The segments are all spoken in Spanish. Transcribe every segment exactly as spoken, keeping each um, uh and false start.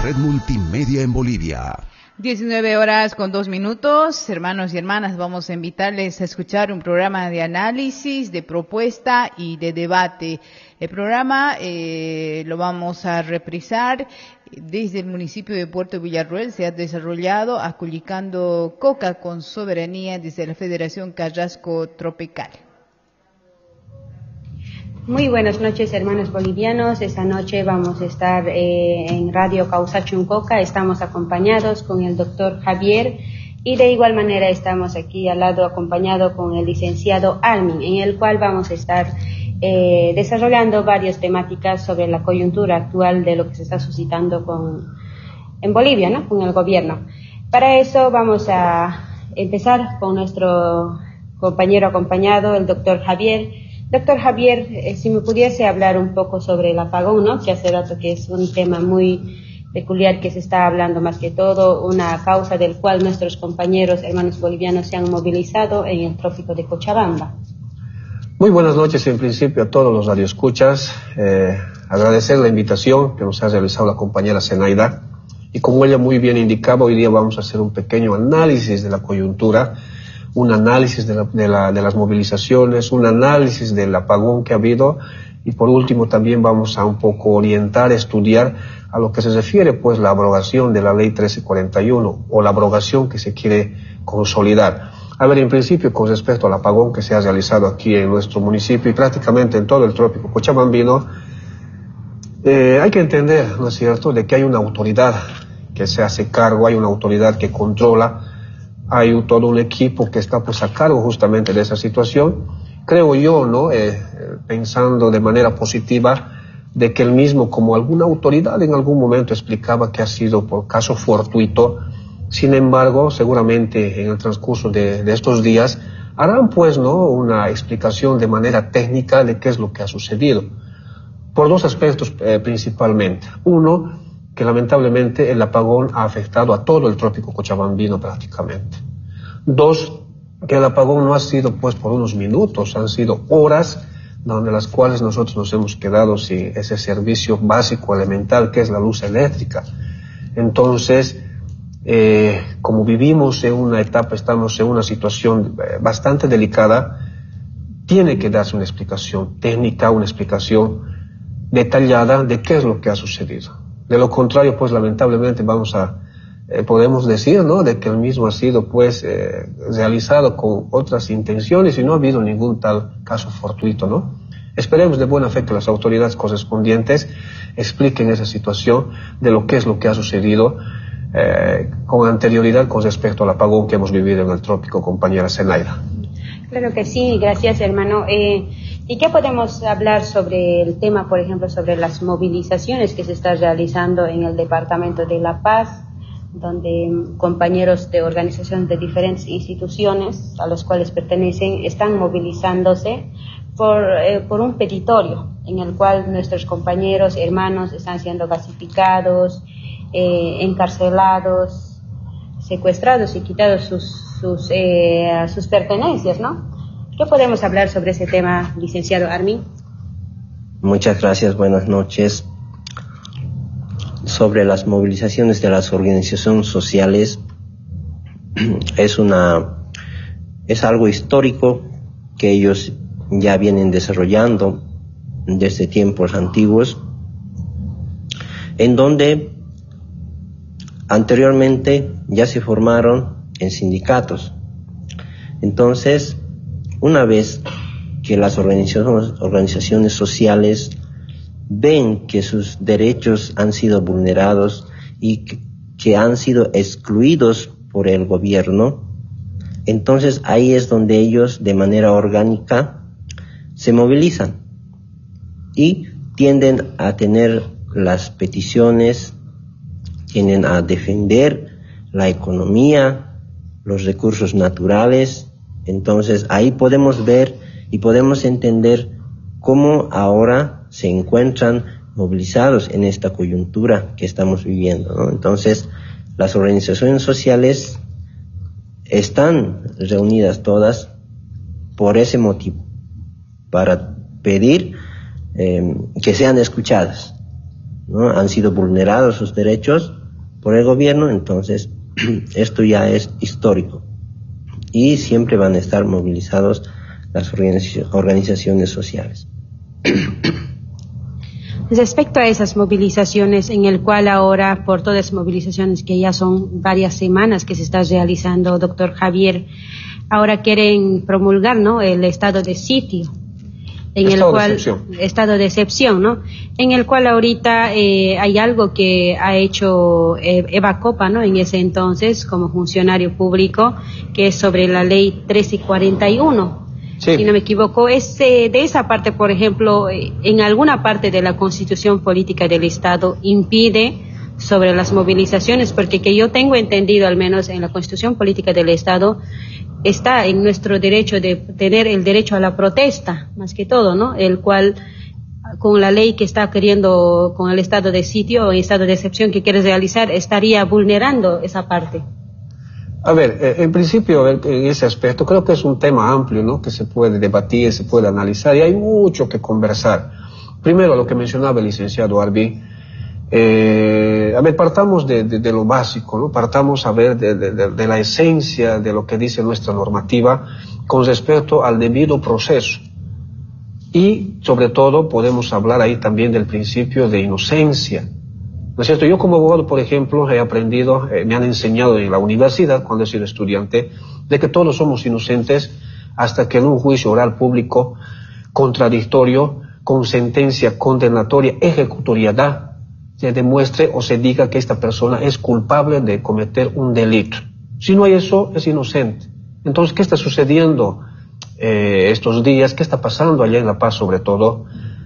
Red Multimedia en Bolivia. diecinueve horas con dos minutos, hermanos y hermanas, vamos a invitarles a escuchar un programa de análisis, de propuesta y de debate. El programa eh, lo vamos a reprisar desde el municipio de Puerto Villarroel. Se ha desarrollado aculicando coca con soberanía desde la Federación Carrasco Tropical. Muy buenas noches, hermanos bolivianos. Esta noche vamos a estar eh, en Radio Causachuncoca. Estamos acompañados con el doctor Javier y de igual manera estamos aquí al lado acompañado con el licenciado Armin, en el cual vamos a estar eh, desarrollando varias temáticas sobre la coyuntura actual de lo que se está suscitando con, en Bolivia, ¿no? Con el gobierno. Para eso vamos a empezar con nuestro compañero acompañado, el doctor Javier. Doctor Javier, eh, si me pudiese hablar un poco sobre el apagón, ¿no? Que hace rato que es un tema muy peculiar que se está hablando más que todo, una causa del cual nuestros compañeros hermanos bolivianos se han movilizado en el trópico de Cochabamba. Muy buenas noches en principio a todos los radioescuchas. Eh, agradecer la invitación que nos ha realizado la compañera Zenaida. Y como ella muy bien indicaba, hoy día vamos a hacer un pequeño análisis de la coyuntura, un análisis de, la, de, la, de las movilizaciones, un análisis del apagón que ha habido y por último también vamos a un poco orientar, estudiar a lo que se refiere pues la abrogación de la ley trece cuarenta y uno o la abrogación que se quiere consolidar. A ver, en principio con respecto al apagón que se ha realizado aquí en nuestro municipio y prácticamente en todo el trópico cochabambino, eh, hay que entender, ¿no es cierto?, de que hay una autoridad que se hace cargo, hay una autoridad que controla. Hay un, todo un equipo que está pues a cargo justamente de esa situación. Creo yo, ¿no? Eh, pensando de manera positiva de que él mismo, como alguna autoridad en algún momento explicaba que ha sido por caso fortuito, sin embargo, seguramente en el transcurso de, de estos días harán pues, ¿no? Una explicación de manera técnica de qué es lo que ha sucedido. Por dos aspectos eh, principalmente. Uno, que lamentablemente el apagón ha afectado a todo el trópico cochabambino prácticamente. Dos, que el apagón no ha sido pues por unos minutos, han sido horas donde las cuales nosotros nos hemos quedado sin ese servicio básico elemental que es la luz eléctrica. Entonces, eh, como vivimos en una etapa, estamos en una situación bastante delicada, tiene que darse una explicación técnica, una explicación detallada de qué es lo que ha sucedido. De lo contrario, pues lamentablemente vamos a, eh, podemos decir, ¿no?, de que el mismo ha sido pues eh, realizado con otras intenciones y no ha habido ningún tal caso fortuito, ¿no? Esperemos de buena fe que las autoridades correspondientes expliquen esa situación de lo que es lo que ha sucedido eh, con anterioridad con respecto al apagón que hemos vivido en el trópico, compañera Zenaida. Claro que sí, gracias hermano. Eh, ¿Y qué podemos hablar sobre el tema, por ejemplo, sobre las movilizaciones que se están realizando en el departamento de La Paz, donde compañeros de organizaciones de diferentes instituciones a las cuales pertenecen están movilizándose por, eh, por un petitorio en el cual nuestros compañeros, hermanos están siendo gasificados, eh, encarcelados, secuestrados y quitados sus, sus, eh, sus pertenencias, ¿no? ¿Qué podemos hablar sobre ese tema, licenciado Armin? Muchas gracias, buenas noches. Sobre las movilizaciones de las organizaciones sociales, es una, es algo histórico que ellos ya vienen desarrollando desde tiempos antiguos, en donde anteriormente ya se formaron en sindicatos. Entonces, una vez que las organizaciones, organizaciones sociales ven que sus derechos han sido vulnerados y que, que han sido excluidos por el gobierno, entonces ahí es donde ellos de manera orgánica se movilizan y tienden a tener las peticiones, tienden a defender la economía, los recursos naturales. Entonces ahí podemos ver y podemos entender cómo ahora se encuentran movilizados en esta coyuntura que estamos viviendo, ¿no? Entonces las organizaciones sociales están reunidas todas por ese motivo, para pedir eh, que sean escuchadas. ¿no? Han sido vulnerados sus derechos por el gobierno, entonces esto ya es histórico. Y siempre van a estar movilizados las organizaciones sociales. Respecto a esas movilizaciones, en el cual ahora, por todas las movilizaciones que ya son varias semanas que se está realizando, doctor Javier, ahora quieren promulgar, ¿no?, el estado de sitio, en estado el cual de excepción. estado de excepción, ¿no? En el cual ahorita eh, hay algo que ha hecho eh, Eva Copa, ¿no?, en ese entonces como funcionario público, que es sobre la ley trece cuarenta y uno. Sí. Si no me equivoco, es eh, de esa parte, por ejemplo, eh, en alguna parte de la Constitución Política del Estado impide sobre las movilizaciones, porque que yo tengo entendido, al menos en la Constitución Política del Estado, está en nuestro derecho de tener el derecho a la protesta, más que todo, ¿no? El cual, con la ley que está queriendo, con el estado de sitio o estado de excepción que quiere realizar, estaría vulnerando esa parte. A ver, eh, en principio, en ese aspecto, creo que es un tema amplio, ¿no?, que se puede debatir, se puede analizar, y hay mucho que conversar. Primero, lo que mencionaba el licenciado Arbi, eh, a ver, partamos de, de, de lo básico, ¿no? Partamos a ver de, de, de, de la esencia de lo que dice nuestra normativa con respecto al debido proceso. Y, sobre todo, podemos hablar ahí también del principio de inocencia. ¿No es cierto? Yo como abogado, por ejemplo, he aprendido, eh, me han enseñado en la universidad, cuando he sido estudiante, de que todos somos inocentes hasta que en un juicio oral público contradictorio, con sentencia condenatoria, ejecutoriedad, se demuestre o se diga que esta persona es culpable de cometer un delito. Si no hay eso, es inocente. Entonces, ¿qué está sucediendo eh, estos días? ¿Qué está pasando allá en La Paz, sobre todo?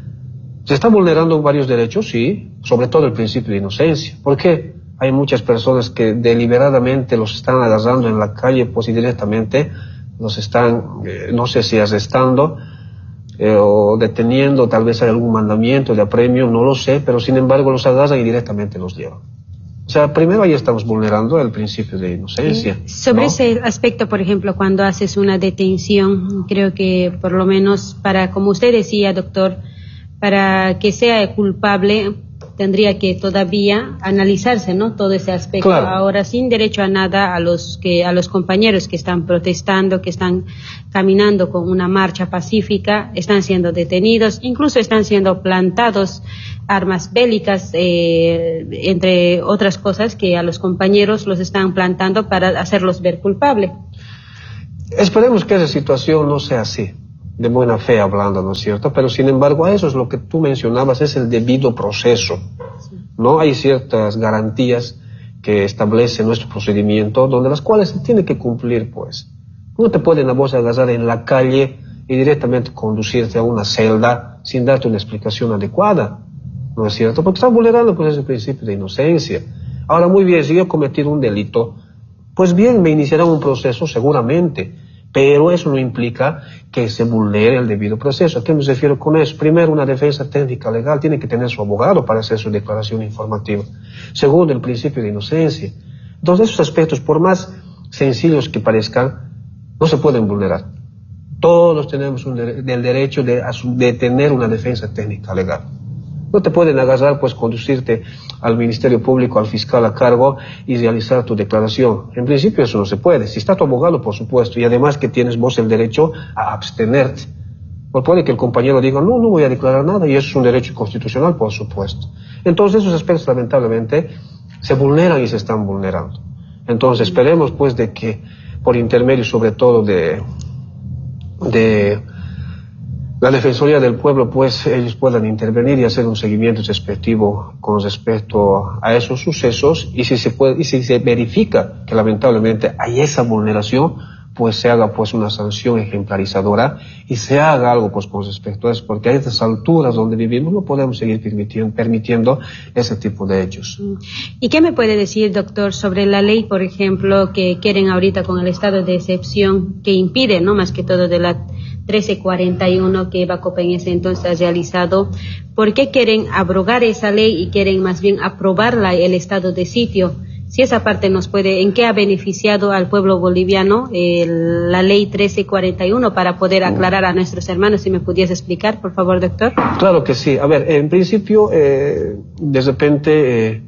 Se están vulnerando varios derechos, sí, sobre todo el principio de inocencia. ¿Por qué? Hay muchas personas que deliberadamente los están agarrando en la calle, pues y directamente los están, eh, no sé si arrestando eh, o deteniendo, tal vez hay algún mandamiento de apremio, no lo sé, pero sin embargo los agarran y directamente los llevan. O sea, primero ahí estamos vulnerando el principio de inocencia. Sobre ¿no? ese aspecto, por ejemplo, cuando haces una detención, creo que por lo menos para, como usted decía, doctor, para que sea culpable tendría que todavía analizarse, ¿no?, todo ese aspecto. Claro. Ahora, sin derecho a nada, a los que a los compañeros que están protestando, que están caminando con una marcha pacífica, están siendo detenidos, incluso están siendo plantados armas bélicas, eh, entre otras cosas, que a los compañeros los están plantando para hacerlos ver culpables. Esperemos que esa situación no sea así, de buena fe hablando, ¿no es cierto? Pero sin embargo, eso es lo que tú mencionabas, es el debido proceso, ¿no? Hay ciertas garantías que establece nuestro procedimiento, donde las cuales se tiene que cumplir, pues. No te pueden a vos agarrar en la calle y directamente conducirte a una celda sin darte una explicación adecuada, ¿no es cierto? Porque están vulnerando, pues, ese principio de inocencia. Ahora, muy bien, si yo he cometido un delito, pues bien, me iniciará un proceso seguramente, pero eso no implica que se vulnere el debido proceso. ¿A qué me refiero con eso? Primero, una defensa técnica legal tiene que tener su abogado para hacer su declaración informativa. Segundo, el principio de inocencia. Entonces, esos aspectos, por más sencillos que parezcan, no se pueden vulnerar. Todos tenemos un de- el derecho de, de tener una defensa técnica legal. No te pueden agarrar, pues, conducirte al Ministerio Público, al fiscal a cargo y realizar tu declaración. En principio eso no se puede. Si está tu abogado, por supuesto, y además que tienes vos el derecho a abstenerte. Pues puede que el compañero diga, no, no voy a declarar nada, y eso es un derecho constitucional, por supuesto. Entonces esos aspectos, lamentablemente, se vulneran y se están vulnerando. Entonces esperemos, pues, de que por intermedio, sobre todo, de... de la Defensoría del Pueblo, pues, ellos puedan intervenir y hacer un seguimiento respectivo con respecto a esos sucesos, y si se puede, y si se verifica que lamentablemente hay esa vulneración, pues se haga, pues, una sanción ejemplarizadora y se haga algo, pues, con respecto a eso, porque a estas alturas donde vivimos no podemos seguir permitiendo, permitiendo ese tipo de hechos. ¿Y qué me puede decir, doctor, sobre la ley, por ejemplo, que quieren ahorita con el estado de excepción, que impide, no más que todo, de la trece cuarenta y uno que Eva Copa en ese entonces ha realizado? ¿Por qué quieren abrogar esa ley y quieren más bien aprobarla, el estado de sitio, Si esa parte nos puede, ¿en qué ha beneficiado al pueblo boliviano eh, la ley trece cuarenta y uno para poder aclarar a nuestros hermanos? Si me pudiese explicar, por favor, doctor. Claro que sí. A ver, en principio, eh, de repente, eh,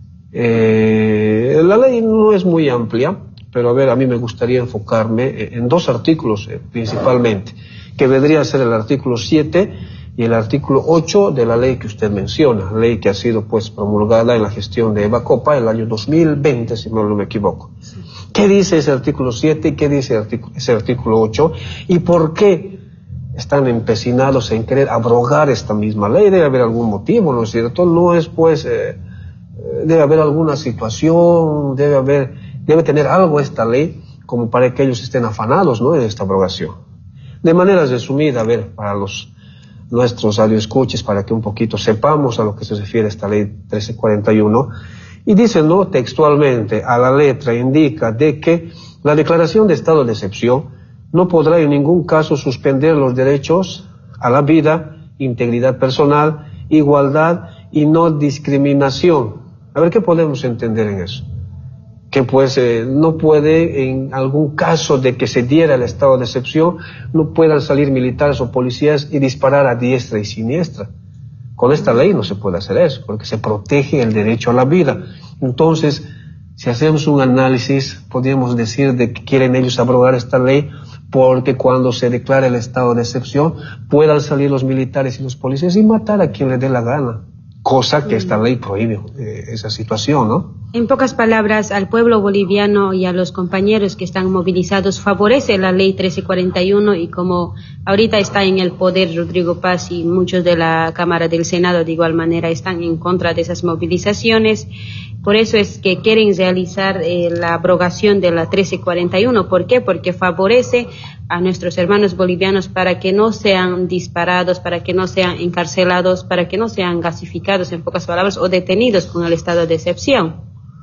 eh, la ley no es muy amplia, pero a ver, a mí me gustaría enfocarme en dos artículos eh, principalmente, que vendría a ser el artículo siete y el artículo ocho de la ley que usted menciona, ley que ha sido pues promulgada en la gestión de Eva Copa el año dos mil veinte, si no me equivoco. Sí. ¿Qué dice ese artículo siete y qué dice ese artículo ocho? ¿Y por qué están empecinados en querer abrogar esta misma ley? Debe haber algún motivo, ¿no es cierto? No es pues, eh, debe haber alguna situación, debe haber, debe tener algo esta ley como para que ellos estén afanados, ¿no?, de esta abrogación. De manera resumida, a ver, para los nuestros radioescuches, para que un poquito sepamos a lo que se refiere esta ley trece cuarenta y uno, y dice, no, textualmente, a la letra indica de que la declaración de estado de excepción no podrá en ningún caso suspender los derechos a la vida, integridad personal, igualdad y no discriminación. A ver, ¿qué podemos entender en eso? Que pues eh, no puede, en algún caso de que se diera el estado de excepción, no puedan salir militares o policías y disparar a diestra y siniestra. Con esta ley no se puede hacer eso, porque se protege el derecho a la vida. Entonces, si hacemos un análisis, podríamos decir de que quieren ellos abrogar esta ley porque cuando se declare el estado de excepción puedan salir los militares y los policías y matar a quien les dé la gana. Cosa que esta ley prohíbe eh, esa situación, ¿no? En pocas palabras, al pueblo boliviano y a los compañeros que están movilizados favorece la ley trece cuarenta y uno, y como ahorita está en el poder Rodrigo Paz y muchos de la Cámara del Senado de igual manera están en contra de esas movilizaciones, por eso es que quieren realizar eh, la abrogación de la trece cuarenta y uno. ¿Por qué? Porque favorece a nuestros hermanos bolivianos para que no sean disparados, para que no sean encarcelados, para que no sean gasificados, en pocas palabras, o detenidos con el estado de excepción.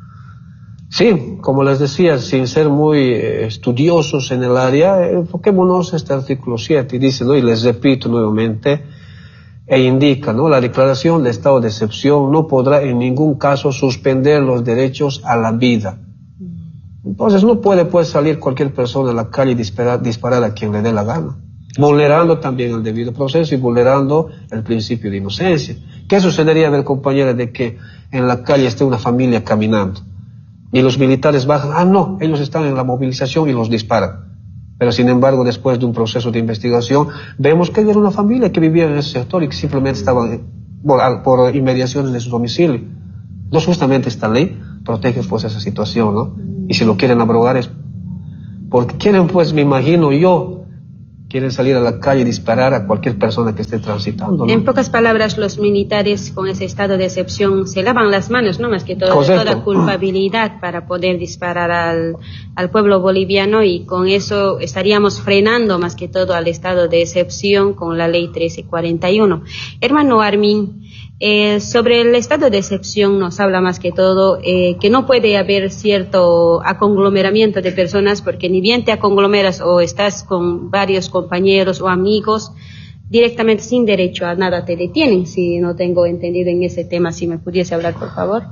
Sí, como les decía, sin ser muy eh, estudiosos en el área, enfoquémonos en este artículo siete, y dice, ¿no?, y les repito nuevamente, e indica, ¿no?, la declaración de estado de excepción no podrá en ningún caso suspender los derechos a la vida. Entonces no puede pues salir cualquier persona a la calle y disparar, disparar a quien le dé la gana, vulnerando también el debido proceso y vulnerando el principio de inocencia. ¿Qué sucedería, a ver, compañera, de que en la calle esté una familia caminando y los militares bajan? Ah, no, ellos están en la movilización y los disparan. Pero sin embargo, después de un proceso de investigación, vemos que era una familia que vivía en ese sector y que simplemente estaban por, por inmediaciones de su domicilio. No, justamente esta ley protege pues esa situación, ¿no? Y si lo quieren abrogar es porque quieren, pues me imagino yo, quieren salir a la calle y disparar a cualquier persona que esté transitando, ¿no? En pocas palabras, los militares con ese estado de excepción se lavan las manos, ¿no?, más que todo, de toda culpabilidad para poder disparar al, al pueblo boliviano, y con eso estaríamos frenando más que todo al estado de excepción con la ley trece cuarenta y uno. Hermano Armin, Eh, sobre el estado de excepción nos habla más que todo eh, que no puede haber cierto aconglomeramiento de personas, porque ni bien te aconglomeras o estás con varios compañeros o amigos, directamente sin derecho a nada te detienen. Si no tengo entendido en ese tema, si me pudiese hablar, por favor.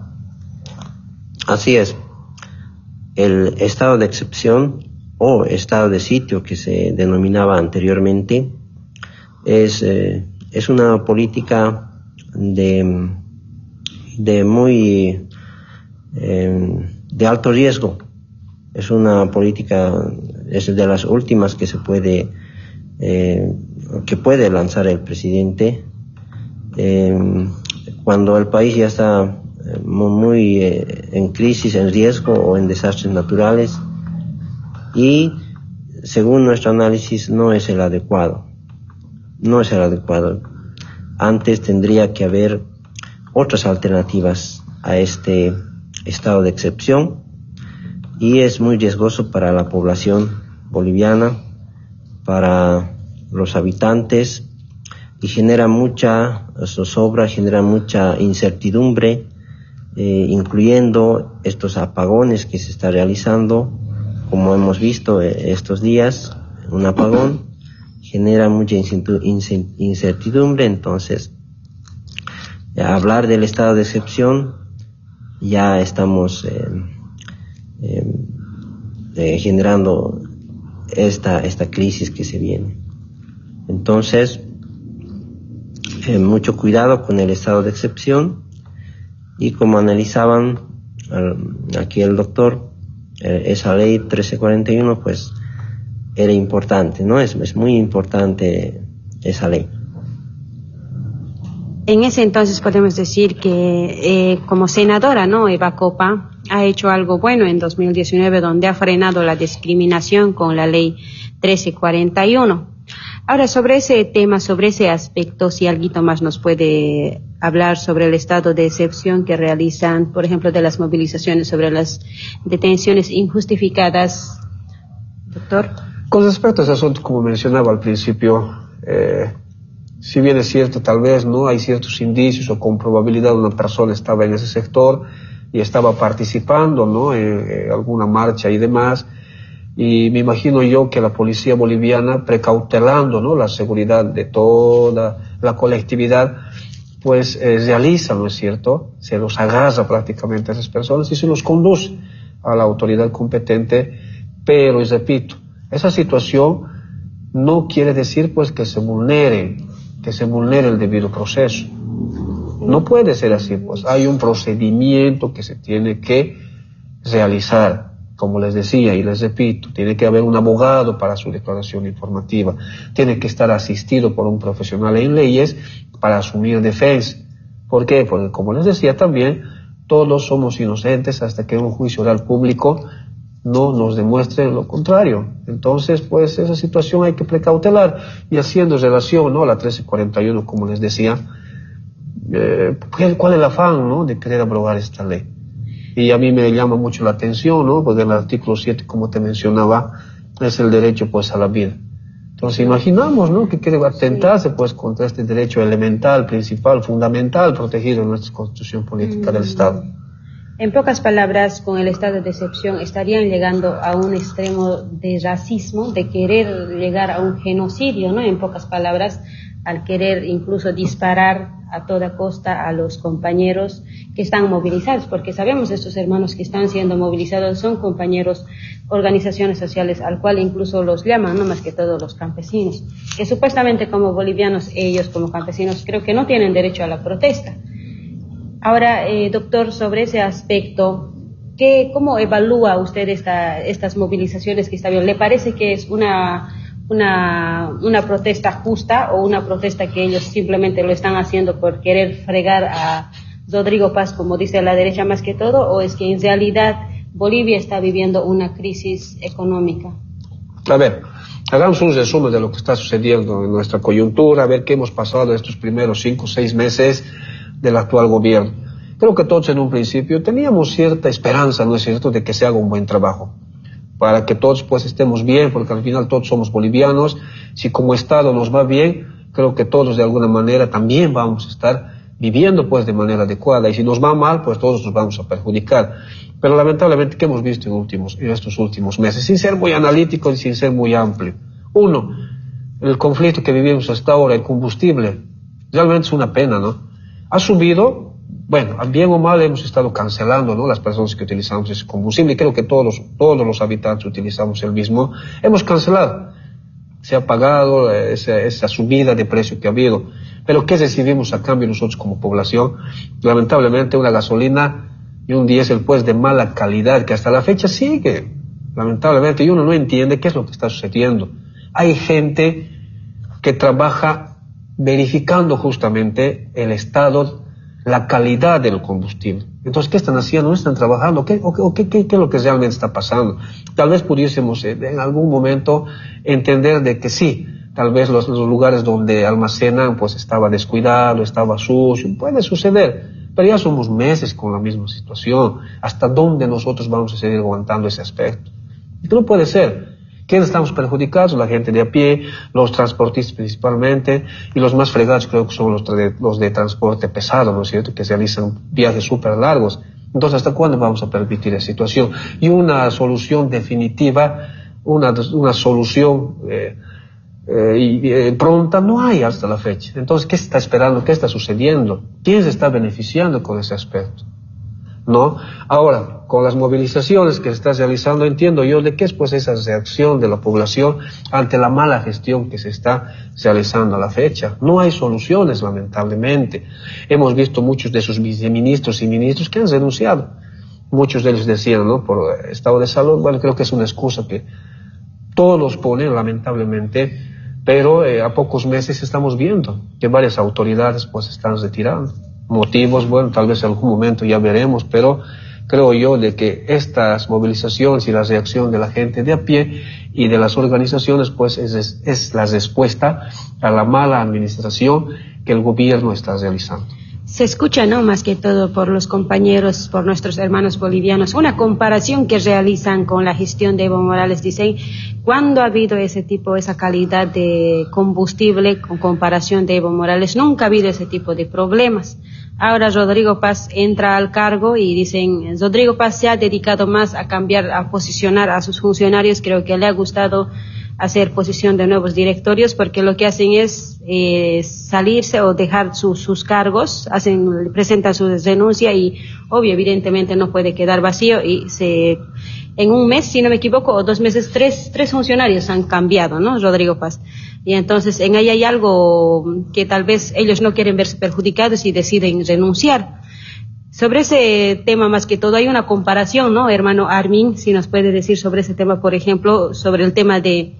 Así es. El estado de excepción o estado de sitio, que se denominaba anteriormente, es, eh, es una política de, de muy eh, de alto riesgo. Es una política, es de las últimas que se puede eh, que puede lanzar el presidente eh, cuando el país ya está muy eh, en crisis, en riesgo o en desastres naturales, y según nuestro análisis no es el adecuado, no es el adecuado. Antes tendría que haber otras alternativas a este estado de excepción, y es muy riesgoso para la población boliviana, para los habitantes, y genera mucha zozobra, genera mucha incertidumbre, eh, incluyendo estos apagones que se está realizando, como hemos visto eh, estos días, un apagón genera mucha incertidumbre. Entonces, hablar del estado de excepción ya estamos eh, eh, eh, generando esta, esta crisis que se viene. Entonces, eh, mucho cuidado con el estado de excepción, y como analizaban eh, aquí el doctor, eh, esa ley trece cuarenta y uno pues era importante, ¿no? Es, es muy importante esa ley. En ese entonces podemos decir que eh, como senadora, ¿no? Eva Copa ha hecho algo bueno en dos mil diecinueve, donde ha frenado la discriminación con la ley trece cuarenta y uno. Ahora, sobre ese tema, sobre ese aspecto, si alguien más nos puede hablar sobre el estado de excepción que realizan, por ejemplo, de las movilizaciones sobre las detenciones injustificadas, doctor. Con respecto a ese asunto, como mencionaba al principio, eh, si bien es cierto, tal vez no hay ciertos indicios o con probabilidad una persona estaba en ese sector y estaba participando, ¿no?, en, en alguna marcha y demás, y me imagino yo que la policía boliviana, precautelando, ¿no?, la seguridad de toda la colectividad, pues eh, realiza, ¿no es cierto?, se los agarra prácticamente a esas personas y se los conduce a la autoridad competente, pero, y repito, esa situación no quiere decir pues que se vulnere, que se vulnere el debido proceso. No puede ser así, pues hay un procedimiento que se tiene que realizar. Como les decía y les repito, tiene que haber un abogado para su declaración informativa, tiene que estar asistido por un profesional en leyes para asumir defensa. ¿Por qué? Porque, como les decía también, todos somos inocentes hasta que un juicio oral público no nos demuestre lo contrario. Entonces, pues esa situación hay que precautelar, y haciendo relación, ¿no?, a la trece cuarenta y uno, como les decía, eh, ¿cuál es el afán, ¿no?, de querer abrogar esta ley? Y a mí me llama mucho la atención, ¿no?, porque el artículo siete, como te mencionaba, es el derecho pues a la vida. Entonces imaginamos, ¿no?, que quiere atentarse pues contra este derecho elemental, principal, fundamental, protegido en nuestra Constitución Política mm. del Estado. En pocas palabras, con el estado de excepción estarían llegando a un extremo de racismo, de querer llegar a un genocidio, ¿no?, en pocas palabras, al querer incluso disparar a toda costa a los compañeros que están movilizados, porque sabemos estos hermanos que están siendo movilizados son compañeros, organizaciones sociales, al cual incluso los llaman, no más que todos los campesinos, que supuestamente como bolivianos, ellos como campesinos, creo que no tienen derecho a la protesta. Ahora, eh, doctor, sobre ese aspecto, ¿qué, ¿cómo evalúa usted esta, estas movilizaciones que está viendo? ¿Le parece que es una... Una, una protesta justa o una protesta que ellos simplemente lo están haciendo por querer fregar a Rodrigo Paz, como dice la derecha más que todo, o es que en realidad Bolivia está viviendo una crisis económica? A ver, hagamos un resumen de lo que está sucediendo en nuestra coyuntura, a ver qué hemos pasado estos primeros cinco o seis meses del actual gobierno. Creo que todos en un principio teníamos cierta esperanza, ¿no es cierto?, de que se haga un buen trabajo, para que todos pues estemos bien, porque al final todos somos bolivianos. Si como Estado nos va bien, creo que todos de alguna manera también vamos a estar viviendo pues de manera adecuada, y si nos va mal, pues todos nos vamos a perjudicar. Pero lamentablemente, ¿qué hemos visto en, últimos, en estos últimos meses? Sin ser muy analítico y sin ser muy amplio. Uno, el conflicto que vivimos hasta ahora, el combustible, realmente es una pena, ¿no? Ha subido. Bueno, bien o mal hemos estado cancelando, ¿no?, las personas que utilizamos ese combustible, y creo que todos los, todos los habitantes utilizamos el mismo. Hemos cancelado, se ha pagado esa, esa subida de precio que ha habido. Pero ¿qué recibimos a cambio nosotros como población? Lamentablemente una gasolina y un diésel pues de mala calidad, que hasta la fecha sigue, lamentablemente, y uno no entiende qué es lo que está sucediendo. Hay gente que trabaja verificando justamente el estado, la calidad del combustible. Entonces, ¿qué están haciendo? ¿No están trabajando? ¿Qué, o, o, qué, qué, ¿Qué es lo que realmente está pasando? Tal vez pudiésemos en algún momento entender de que sí, tal vez los, los lugares donde almacenan pues estaba descuidado, estaba sucio, puede suceder, pero ya somos meses con la misma situación. ¿Hasta dónde nosotros vamos a seguir aguantando ese aspecto? Esto no puede ser. ¿Quiénes estamos perjudicados? La gente de a pie, los transportistas principalmente, y los más fregados creo que son los de, los de transporte pesado, ¿no es cierto?, que realizan viajes súper largos. Entonces, ¿hasta cuándo vamos a permitir esa situación? Y una solución definitiva, una, una solución eh, eh, y, eh, pronta no hay hasta la fecha. Entonces, ¿qué se está esperando? ¿Qué está sucediendo? ¿Quién se está beneficiando con ese aspecto? ¿no? Ahora, con las movilizaciones que se está realizando, entiendo yo de qué es pues esa reacción de la población ante la mala gestión que se está realizando a la fecha. No hay soluciones, lamentablemente. Hemos visto muchos de sus viceministros y ministros que han renunciado. Muchos de ellos decían, ¿no? Por estado de salud. Bueno, creo que es una excusa que todos nos ponen, lamentablemente, pero eh, a pocos meses estamos viendo que varias autoridades pues están retirando. Motivos, bueno, tal vez en algún momento ya veremos, pero creo yo de que estas movilizaciones y la reacción de la gente de a pie y de las organizaciones pues es, es la respuesta a la mala administración que el gobierno está realizando. Se escucha, ¿no?, más que todo por los compañeros, por nuestros hermanos bolivianos, una comparación que realizan con la gestión de Evo Morales. Dicen, ¿cuándo ha habido ese tipo, esa calidad de combustible con comparación de Evo Morales? Nunca ha habido ese tipo de problemas. Ahora Rodrigo Paz entra al cargo y dicen, Rodrigo Paz se ha dedicado más a cambiar, a posicionar a sus funcionarios. Creo que le ha gustado hacer posición de nuevos directorios, porque lo que hacen es eh, salirse o dejar su, sus cargos, hacen, presentan su renuncia y obvio, evidentemente no puede quedar vacío y se, en un mes, si no me equivoco, o dos meses, tres, tres funcionarios han cambiado, ¿no? Rodrigo Paz. Y entonces en ahí hay algo que tal vez ellos no quieren verse perjudicados y deciden renunciar. Sobre ese tema, más que todo, hay una comparación, ¿no, hermano Armin? Si nos puede decir sobre ese tema, por ejemplo, sobre el tema de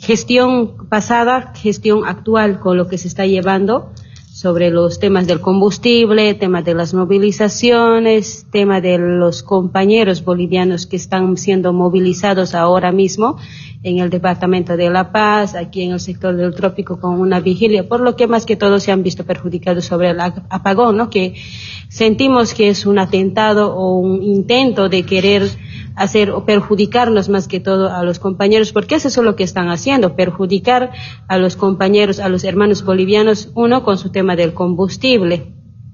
gestión pasada, gestión actual, con lo que se está llevando, sobre los temas del combustible, tema de las movilizaciones, tema de los compañeros bolivianos que están siendo movilizados ahora mismo en el Departamento de La Paz, aquí en el sector del Trópico con una vigilia, por lo que más que todo se han visto perjudicados sobre el apagón, ¿no? Que sentimos que es un atentado o un intento de querer hacer o perjudicarnos más que todo a los compañeros, porque eso es lo que están haciendo, perjudicar a los compañeros, a los hermanos bolivianos, uno con su tema del combustible,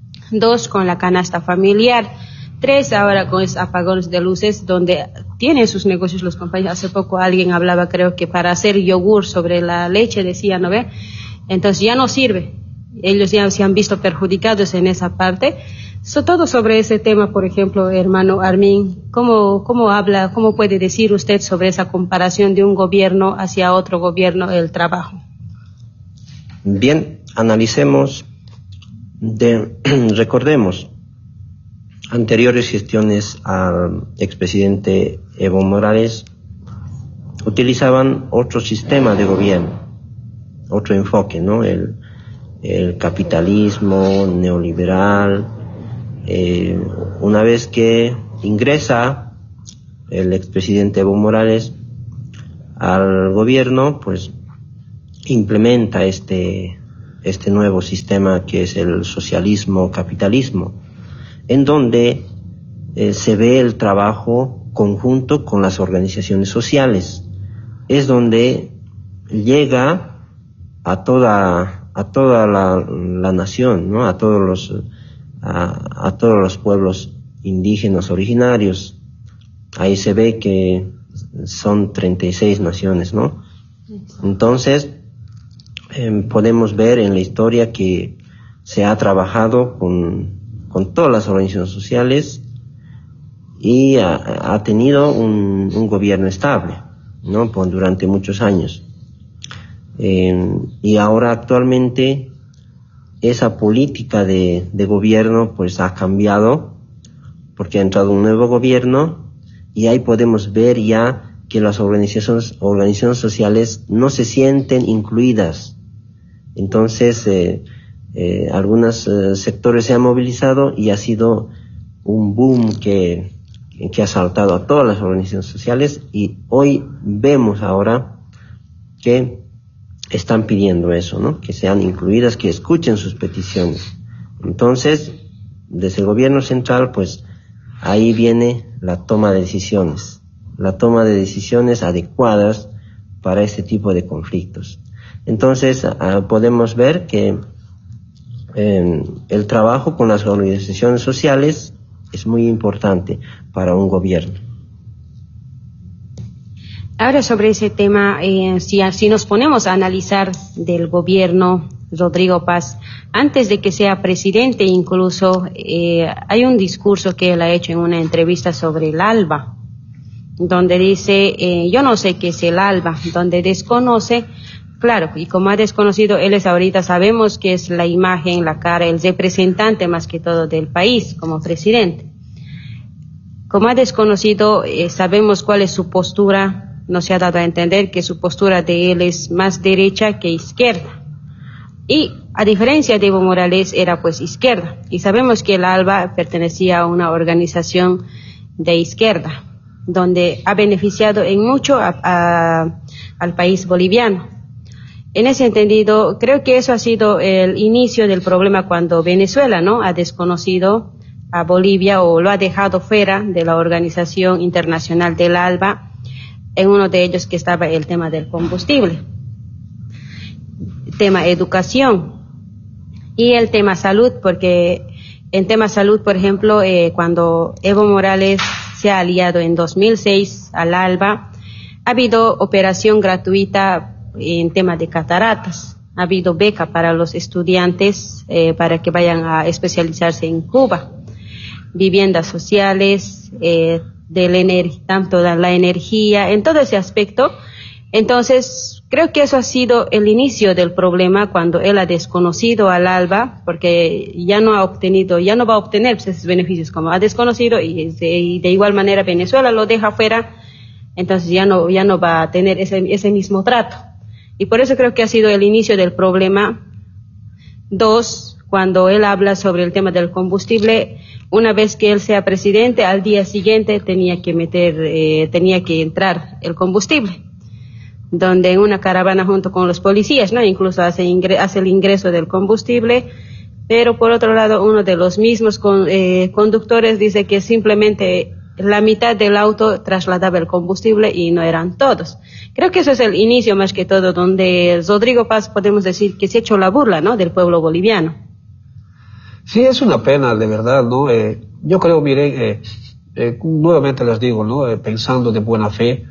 dos con la canasta familiar, tres ahora con esos apagones de luces donde tienen sus negocios los compañeros. Hace poco alguien hablaba, creo que para hacer yogur sobre la leche, decía, ¿no ve? Entonces ya no sirve, ellos ya se han visto perjudicados en esa parte. So, todo sobre ese tema, por ejemplo, hermano Armin, ¿cómo, cómo habla, cómo puede decir usted sobre esa comparación de un gobierno hacia otro gobierno, el trabajo? Bien, analicemos, de, recordemos, anteriores gestiones al expresidente Evo Morales utilizaban otro sistema de gobierno, otro enfoque, ¿no? El, el capitalismo neoliberal. Eh, una vez que ingresa el expresidente Evo Morales al gobierno, pues implementa este, este nuevo sistema que es el socialismo-capitalismo, en donde eh, se ve el trabajo conjunto con las organizaciones sociales. Es donde llega a toda, a toda la, la nación, ¿no? A todos los A, a todos los pueblos indígenas originarios. Ahí se ve que son treinta y seis naciones, ¿no? Entonces, eh, podemos ver en la historia que se ha trabajado con, con todas las organizaciones sociales y ha, ha tenido un, un gobierno estable, ¿no? Por, durante muchos años. Eh, y ahora actualmente esa política de, de gobierno pues ha cambiado porque ha entrado un nuevo gobierno y ahí podemos ver ya que las organizaciones, organizaciones sociales no se sienten incluidas. Entonces, eh, eh, algunos eh, sectores se han movilizado y ha sido un boom que, que ha saltado a todas las organizaciones sociales y hoy vemos ahora que están pidiendo eso, ¿no? Que sean incluidas, que escuchen sus peticiones. Entonces, desde el gobierno central, pues, ahí viene la toma de decisiones, la toma de decisiones adecuadas para este tipo de conflictos. Entonces, uh, podemos ver que eh, el trabajo con las organizaciones sociales es muy importante para un gobierno. Ahora sobre ese tema, eh, si, si nos ponemos a analizar del gobierno Rodrigo Paz, antes de que sea presidente incluso, eh, hay un discurso que él ha hecho en una entrevista sobre el ALBA, donde dice, eh, yo no sé qué es el ALBA, donde desconoce, claro, y como ha desconocido, él es ahorita, sabemos que es la imagen, la cara, el representante más que todo del país como presidente. Como ha desconocido, eh, sabemos cuál es su postura, no se ha dado a entender que su postura de él es más derecha que izquierda. Y a diferencia de Evo Morales era pues izquierda, y sabemos que el ALBA pertenecía a una organización de izquierda, donde ha beneficiado en mucho a, a, al país boliviano. En ese entendido, creo que eso ha sido el inicio del problema cuando Venezuela, ¿no?, ha desconocido a Bolivia o lo ha dejado fuera de la Organización Internacional del ALBA, en uno de ellos que estaba el tema del combustible, tema educación y el tema salud, porque en tema salud, por ejemplo, eh, cuando Evo Morales se ha aliado en dos mil seis al ALBA, ha habido operación gratuita en tema de cataratas, ha habido beca para los estudiantes eh, para que vayan a especializarse en Cuba, viviendas sociales, eh, del ener- tanto de la energía, en todo ese aspecto. Entonces, creo que eso ha sido el inicio del problema cuando él ha desconocido al ALBA, porque ya no ha obtenido, ya no va a obtener pues, esos beneficios como ha desconocido, y de, y de igual manera Venezuela lo deja fuera, entonces ya no, ya no va a tener ese, ese mismo trato. Y por eso creo que ha sido el inicio del problema. Dos, cuando él habla sobre el tema del combustible, una vez que él sea presidente, al día siguiente tenía que meter, eh, tenía que entrar el combustible, donde en una caravana junto con los policías, ¿no?, incluso hace, ingre, hace el ingreso del combustible, pero por otro lado uno de los mismos con, eh, conductores dice que simplemente la mitad del auto trasladaba el combustible y no eran todos. Creo que eso es el inicio más que todo, donde Rodrigo Paz podemos decir que se ha hecho la burla, ¿no?, del pueblo boliviano. Sí, es una pena, de verdad, ¿no? Eh, yo creo, miren, eh, eh, nuevamente les digo, ¿no? Eh, pensando de buena fe,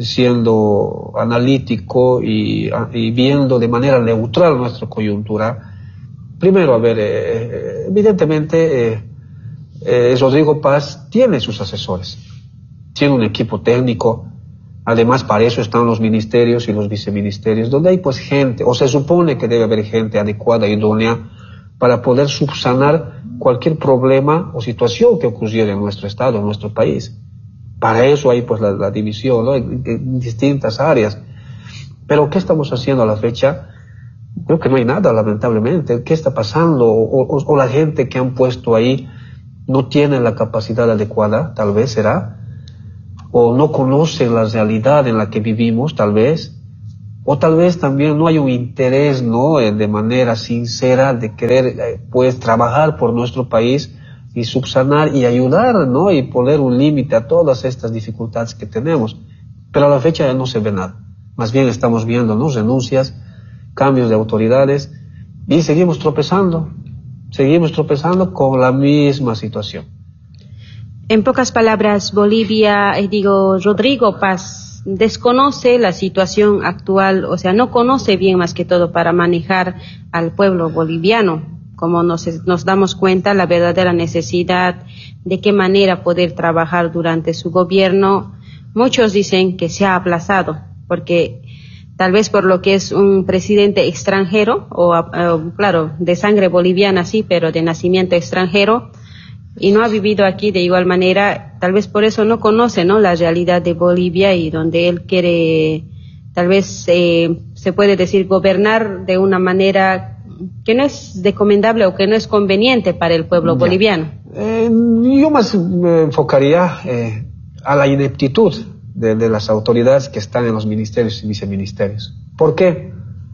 siendo analítico y, y viendo de manera neutral nuestra coyuntura. Primero, a ver, eh, evidentemente, eh, eh, Rodrigo Paz tiene sus asesores, tiene un equipo técnico, además para eso están los ministerios y los viceministerios, donde hay pues gente, o se supone que debe haber gente adecuada, idónea, para poder subsanar cualquier problema o situación que ocurriera en nuestro estado, en nuestro país. Para eso hay pues la, la división, ¿no?, en, en distintas áreas. Pero ¿qué estamos haciendo a la fecha? Creo que no hay nada, lamentablemente. ¿Qué está pasando? O, o, o la gente que han puesto ahí no tiene la capacidad adecuada, tal vez será, o no conocen la realidad en la que vivimos, tal vez, o tal vez también no hay un interés, ¿no?, de manera sincera de querer pues trabajar por nuestro país y subsanar y ayudar, ¿no?, y poner un límite a todas estas dificultades que tenemos. Pero a la fecha ya no se ve nada. Más bien estamos viendo, ¿no?, renuncias, cambios de autoridades, y seguimos tropezando, seguimos tropezando con la misma situación. En pocas palabras, Bolivia, eh, digo, Rodrigo Paz desconoce la situación actual, o sea, no conoce bien más que todo para manejar al pueblo boliviano. Como nos, nos damos cuenta, la verdadera necesidad de qué manera poder trabajar durante su gobierno, muchos dicen que se ha aplazado, porque tal vez por lo que es un presidente extranjero, o uh, claro, de sangre boliviana sí, pero de nacimiento extranjero, y no ha vivido aquí de igual manera, tal vez por eso no conoce, ¿no?, la realidad de Bolivia, y donde él quiere, tal vez eh, se puede decir, gobernar de una manera que no es recomendable o que no es conveniente para el pueblo ya. boliviano. Eh, yo más me enfocaría eh, a la ineptitud de, de las autoridades que están en los ministerios y viceministerios. ¿Por qué?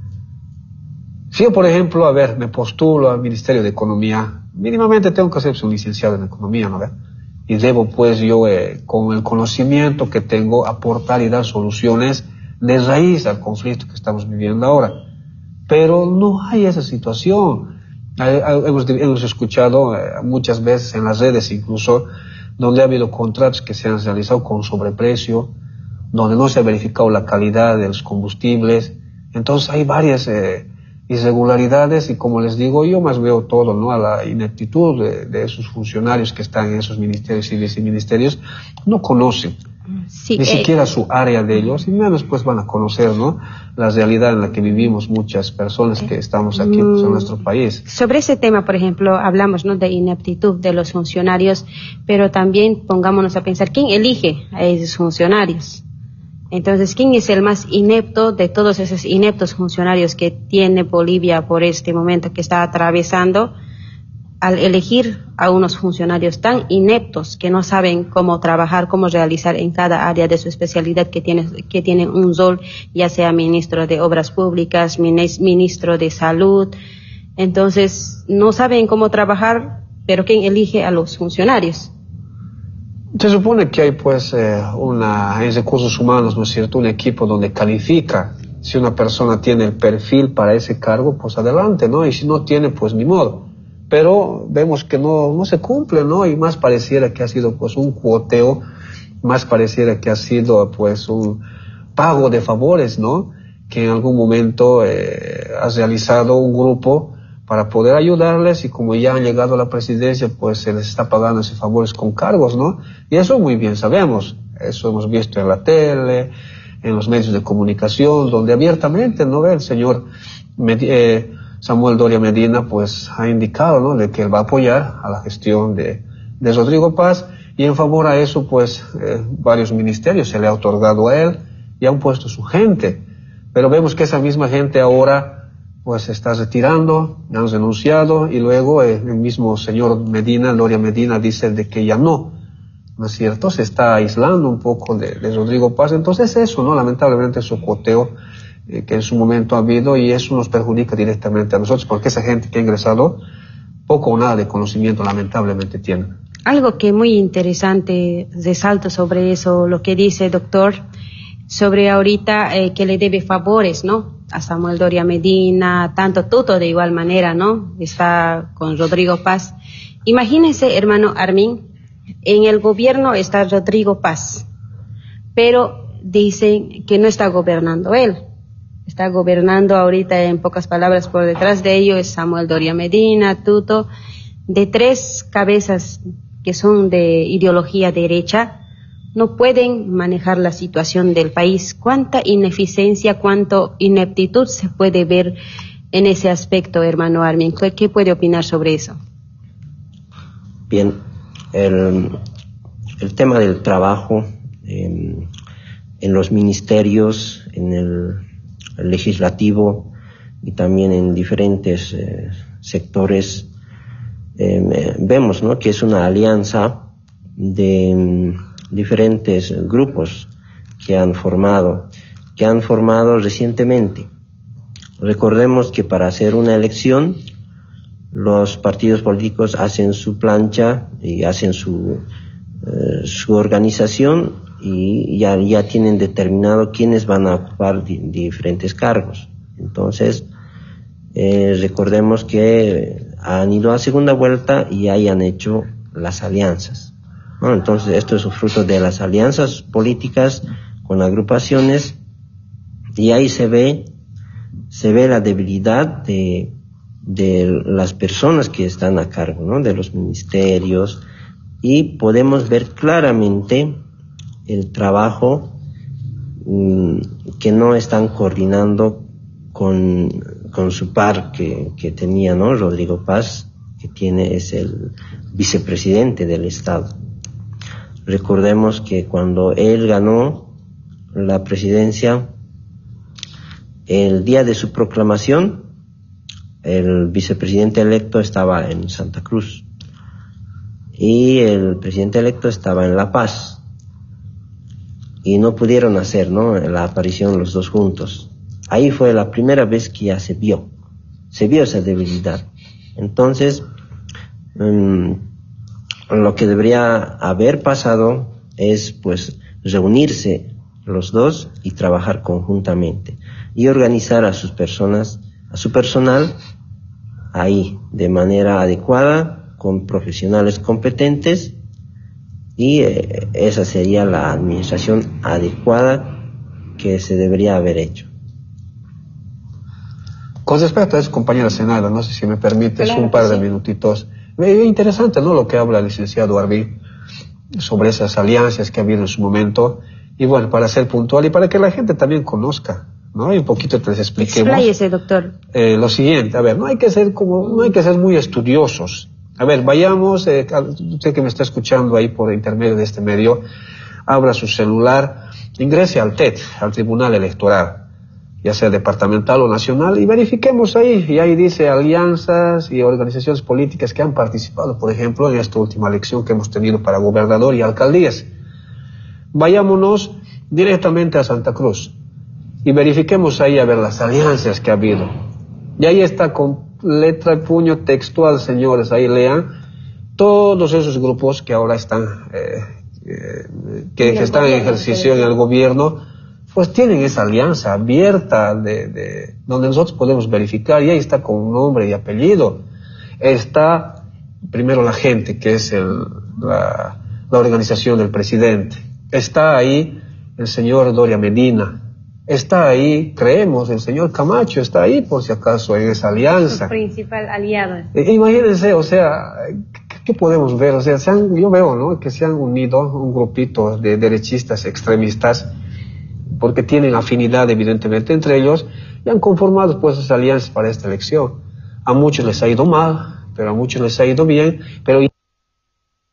Si yo, por ejemplo, a ver, me postulo al Ministerio de Economía, mínimamente tengo que ser un licenciado en Economía, ¿no? Y debo, pues, yo, eh, con el conocimiento que tengo, aportar y dar soluciones de raíz al conflicto que estamos viviendo ahora. Pero no hay esa situación. Hemos, hemos escuchado eh, muchas veces en las redes, incluso, donde ha habido contratos que se han realizado con sobreprecio, donde no se ha verificado la calidad de los combustibles. Entonces hay varias... Eh, irregularidades y, como les digo, yo más veo todo, ¿no?, a la ineptitud de, de esos funcionarios que están en esos ministerios y viceministerios. No conocen sí, ni eh, siquiera su área de ellos, y menos pues van a conocer, ¿no?, la realidad en la que vivimos muchas personas que estamos aquí pues, en nuestro país. Sobre ese tema, por ejemplo, hablamos, ¿no?, de ineptitud de los funcionarios, pero también pongámonos a pensar, ¿quién elige a esos funcionarios? Entonces, ¿quién es el más inepto de todos esos ineptos funcionarios que tiene Bolivia por este momento que está atravesando, al elegir a unos funcionarios tan ineptos que no saben cómo trabajar, cómo realizar en cada área de su especialidad, que tiene, que tienen un rol, ya sea ministro de Obras Públicas, ministro de Salud? Entonces, no saben cómo trabajar, pero ¿quién elige a los funcionarios? Se supone que hay pues eh, una, en recursos humanos, ¿no es cierto?, un equipo donde califica. Si una persona tiene el perfil para ese cargo, pues adelante, ¿no? Y si no tiene, pues ni modo. Pero vemos que no, no se cumple, ¿no? Y más pareciera que ha sido pues un cuoteo, más pareciera que ha sido pues un pago de favores, ¿no?, que en algún momento eh, ha realizado un grupo para poder ayudarles, y como ya han llegado a la presidencia, pues se les está pagando esos favores con cargos, ¿no? Y eso muy bien sabemos, eso hemos visto en la tele, en los medios de comunicación, donde abiertamente, ¿no?, el señor Med- eh, Samuel Doria Medina, pues ha indicado, ¿no?, de que él va a apoyar a la gestión de, de Rodrigo Paz, y en favor a eso, pues, eh, varios ministerios se le ha otorgado a él, y han puesto su gente. Pero vemos que esa misma gente ahora pues se está retirando, han renunciado, y luego eh, el mismo señor Medina, Doria Medina, dice de que ya no, ¿no es cierto? Se está aislando un poco de, de Rodrigo Paz. Entonces eso, ¿no?, lamentablemente es un cuoteo eh, que en su momento ha habido, y eso nos perjudica directamente a nosotros, porque esa gente que ha ingresado, poco o nada de conocimiento lamentablemente tiene. Algo que muy interesante, resalto sobre eso, lo que dice doctor, sobre ahorita eh, que le debe favores, ¿no?, a Samuel Doria Medina, tanto Tuto de igual manera, ¿no?, está con Rodrigo Paz. Imagínense, hermano Armin, en el gobierno está Rodrigo Paz, pero dicen que no está gobernando él, está gobernando ahorita, en pocas palabras, por detrás de ello es Samuel Doria Medina, Tuto, de tres cabezas que son de ideología derecha, no pueden manejar la situación del país. ¿Cuánta ineficiencia, cuánta ineptitud se puede ver en ese aspecto, hermano Armin? ¿Qué, qué puede opinar sobre eso? Bien, el, el tema del trabajo eh, en los ministerios, en el, el legislativo y también en diferentes eh, sectores, eh, vemos, ¿no?, que es una alianza de diferentes grupos que han formado, que han formado recientemente. Recordemos que para hacer una elección, los partidos políticos hacen su plancha y hacen su, eh, su organización, y ya, ya tienen determinado quiénes van a ocupar di, diferentes cargos. Entonces, eh, recordemos que han ido a segunda vuelta y ahí han hecho las alianzas. Bueno, entonces esto es un fruto de las alianzas políticas con agrupaciones, y ahí se ve se ve la debilidad de de las personas que están a cargo, ¿no?, de los ministerios, y podemos ver claramente el trabajo mmm, que no están coordinando con con su par que que tenía, ¿no?, Rodrigo Paz, que tiene es el vicepresidente del Estado. Recordemos que cuando él ganó la presidencia, el día de su proclamación, el vicepresidente electo estaba en Santa Cruz y el presidente electo estaba en La Paz, y no pudieron hacer, ¿no?, la aparición los dos juntos. Ahí fue la primera vez que ya se vio, se vio esa debilidad. Entonces, um, lo que debería haber pasado es pues reunirse los dos y trabajar conjuntamente y organizar a sus personas, a su personal ahí de manera adecuada, con profesionales competentes, y eh, esa sería la administración adecuada que se debería haber hecho. Con respecto a eso, compañera Zenaida, no sé si me permites Claro un par que de sí. minutitos. Es interesante, ¿no?, lo que habla el licenciado Arbi sobre esas alianzas que ha habido en su momento. Y bueno, para ser puntual y para que la gente también conozca, ¿no? Y un poquito te les expliquemos. Expláyese, doctor. Eh, lo siguiente, a ver, no hay que ser como, no hay que ser muy estudiosos. A ver, vayamos, eh, usted que me está escuchando ahí por intermedio de este medio, abra su celular, ingrese al T E T, al Tribunal Electoral, ya sea departamental o nacional, y verifiquemos ahí, y ahí dice alianzas y organizaciones políticas que han participado, por ejemplo, en esta última elección que hemos tenido para gobernador y alcaldías. Vayámonos directamente a Santa Cruz y verifiquemos ahí a ver las alianzas que ha habido. Y ahí está con letra y puño textual, señores, ahí lean todos esos grupos que ahora están, eh, eh, que, que están en ejercicio en el gobierno, pues tienen esa alianza abierta de, de donde nosotros podemos verificar, y ahí está con nombre y apellido. Está primero la gente, que es el, la, la organización del presidente. Está ahí el señor Doria Medina. Está ahí, creemos, el señor Camacho está ahí, por si acaso, en esa alianza. Su principal aliado. Eh, imagínense, o sea, ¿qué, qué podemos ver? O sea, se han, yo veo, ¿no?, que se han unido un grupito de derechistas extremistas, porque tienen afinidad evidentemente entre ellos, y han conformado pues esas alianzas para esta elección. A muchos les ha ido mal, pero a muchos les ha ido bien, pero